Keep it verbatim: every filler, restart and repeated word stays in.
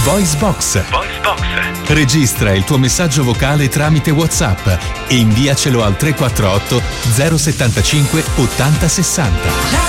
Voice Box. Voice Box. Registra il tuo messaggio vocale tramite WhatsApp e inviacelo al tre quattro otto zero settantacinque ottanta sessanta.